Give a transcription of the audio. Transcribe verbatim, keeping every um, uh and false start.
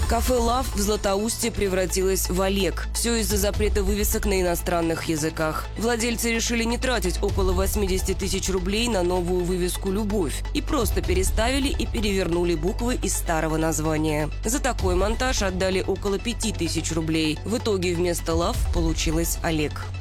Кафе «Лав» в Златоусте превратилось в Олег. Все из-за запрета вывесок на иностранных языках. Владельцы решили не тратить около восьмидесяти тысяч рублей на новую вывеску «Любовь» и просто переставили и перевернули буквы из старого названия. За такой монтаж отдали около пяти тысяч рублей. В итоге вместо «Лав» получилось «Олег».